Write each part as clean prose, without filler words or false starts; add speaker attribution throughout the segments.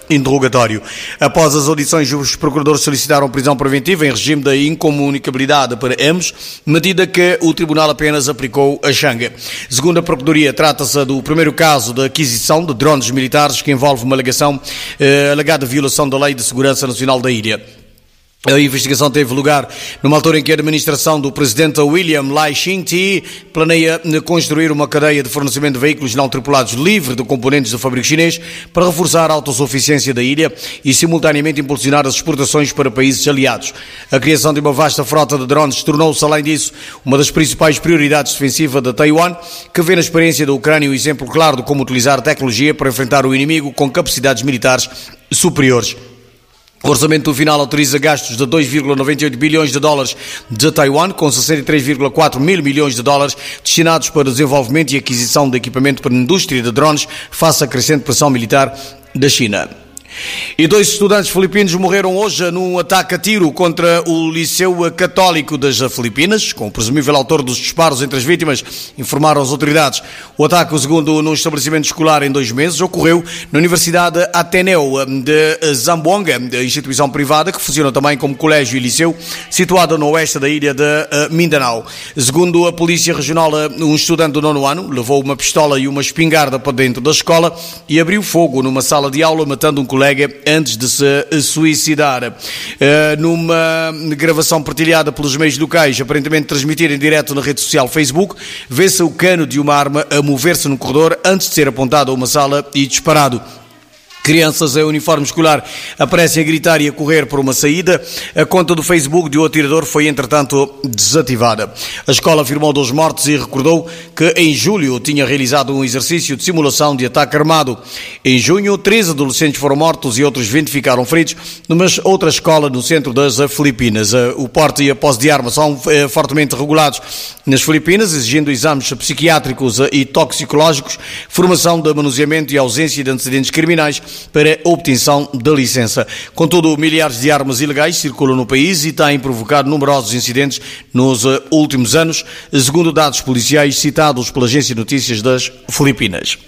Speaker 1: interrogatório. Após as audições, os procuradores solicitaram prisão preventiva em regime de incomunicabilidade para ambos, medida que o Tribunal apenas aplicou a Xanga. Segundo a Procuradoria, trata-se do primeiro caso de aquisição de drones militares que envolve uma alegada violação da Lei de Segurança Nacional da ilha. A investigação teve lugar numa altura em que a administração do presidente William Lai Ching-te planeia construir uma cadeia de fornecimento de veículos não tripulados livre de componentes do fabrico chinês para reforçar a autossuficiência da ilha e simultaneamente impulsionar as exportações para países aliados. A criação de uma vasta frota de drones tornou-se, além disso, uma das principais prioridades defensivas de Taiwan, que vê na experiência da Ucrânia um exemplo claro de como utilizar a tecnologia para enfrentar o inimigo com capacidades militares superiores. O orçamento final autoriza gastos de 2,98 bilhões de dólares de Taiwan, com 63,4 mil milhões de dólares destinados para desenvolvimento e aquisição de equipamento para a indústria de drones face à crescente pressão militar da China. E 2 estudantes filipinos morreram hoje num ataque a tiro contra o Liceu Católico das Filipinas, com o presumível autor dos disparos entre as vítimas, informaram as autoridades. O ataque, o segundo num estabelecimento escolar em 2 meses, ocorreu na Universidade Ateneu de Zamboanga, instituição privada que funciona também como colégio e liceu, situada no oeste da ilha de Mindanao. Segundo a Polícia Regional, um estudante do 9º ano levou uma pistola e uma espingarda para dentro da escola e abriu fogo numa sala de aula, matando um colega antes de se suicidar. Numa gravação partilhada pelos meios locais, aparentemente transmitida em direto na rede social Facebook, vê-se o cano de uma arma a mover-se no corredor antes de ser apontado a uma sala e disparado. Crianças em uniforme escolar aparecem a gritar e a correr por uma saída. A conta do Facebook de um atirador foi, entretanto, desativada. A escola afirmou 2 mortos e recordou que em julho tinha realizado um exercício de simulação de ataque armado. Em junho, 13 adolescentes foram mortos e outros 20 ficaram feridos numa outra escola no centro das Filipinas. O porte e a posse de armas são fortemente regulados nas Filipinas, exigindo exames psiquiátricos e toxicológicos, formação de manuseamento e ausência de antecedentes criminais para a obtenção da licença. Contudo, milhares de armas ilegais circulam no país e têm provocado numerosos incidentes nos últimos anos, segundo dados policiais citados pela Agência de Notícias das Filipinas.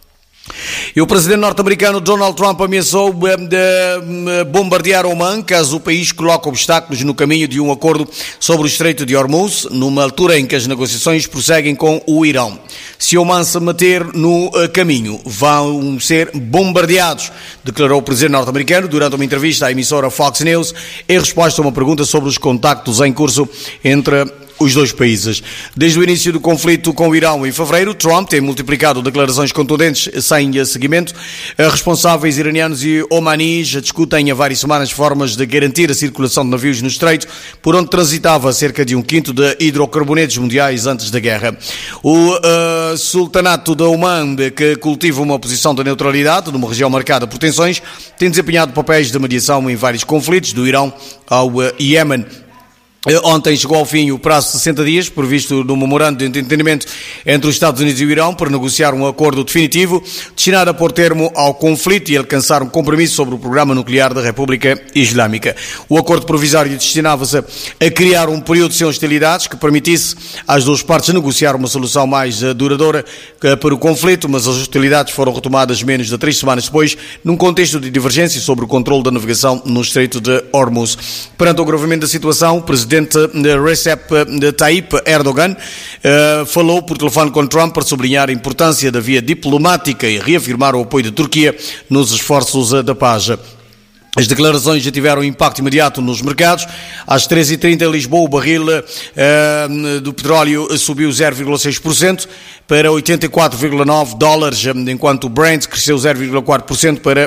Speaker 1: E o presidente norte-americano Donald Trump ameaçou de bombardear Oman caso o país coloque obstáculos no caminho de um acordo sobre o Estreito de Hormuz, numa altura em que as negociações prosseguem com o Irão. Se Oman se meter no caminho, vão ser bombardeados, declarou o presidente norte-americano durante uma entrevista à emissora Fox News, em resposta a uma pergunta sobre os contactos em curso entre os 2 países. Desde o início do conflito com o Irão em fevereiro, Trump tem multiplicado declarações contundentes sem seguimento. Responsáveis iranianos e omanis discutem há várias semanas formas de garantir a circulação de navios no estreito, por onde transitava cerca de 1/5 de hidrocarbonetos mundiais antes da guerra. O Sultanato de Oman, que cultiva uma posição de neutralidade numa região marcada por tensões, tem desempenhado papéis de mediação em vários conflitos, do Irão ao Iémen. Ontem chegou ao fim o prazo de 60 dias, previsto no memorando de entendimento entre os Estados Unidos e o Irão, para negociar um acordo definitivo, destinado a pôr termo ao conflito e alcançar um compromisso sobre o programa nuclear da República Islâmica. O acordo provisório destinava-se a criar um período sem hostilidades que permitisse às 2 partes negociar uma solução mais duradoura para o conflito, mas as hostilidades foram retomadas menos de 3 semanas depois, num contexto de divergência sobre o controle da navegação no Estreito de Hormuz. Perante o agravamento da situação, o presidente Recep Tayyip Erdogan falou por telefone com Trump para sublinhar a importância da via diplomática e reafirmar o apoio da Turquia nos esforços da paz. As declarações já tiveram impacto imediato nos mercados. Às 13h30 em Lisboa, o barril do petróleo subiu 0,6% para 84,9 dólares, enquanto o Brent cresceu 0,4% para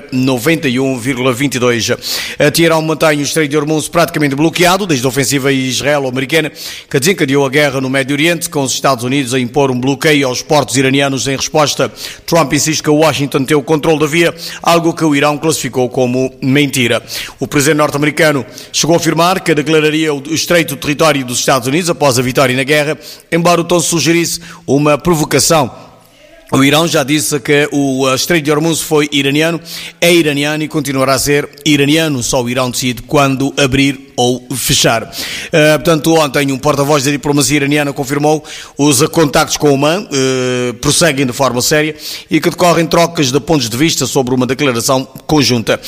Speaker 1: 91,22. Teherão mantém o Estreito de Hormuz praticamente bloqueado desde a ofensiva israelo-americana que desencadeou a guerra no Médio Oriente, com os Estados Unidos a impor um bloqueio aos portos iranianos em resposta. Trump insiste que Washington tem o controle da via, algo que o Irão classificou como mentira. O presidente norte-americano chegou a afirmar que declararia o Estreito território dos Estados Unidos após a vitória na guerra, embora o tom sugerisse uma provocação. O Irão já disse que o Estreito de Hormuz foi iraniano, é iraniano e continuará a ser iraniano. Só o Irão decide quando abrir ou fechar. Portanto, ontem um porta-voz da diplomacia iraniana confirmou os contactos com o Oman prosseguem de forma séria e que decorrem trocas de pontos de vista sobre uma declaração conjunta.